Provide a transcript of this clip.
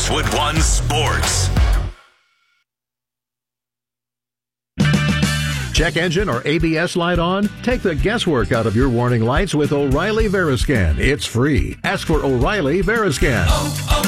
Westwood One Sports. Check engine or ABS light on? Take the guesswork out of your warning lights with O'Reilly Veriscan. It's free. Ask for O'Reilly Veriscan.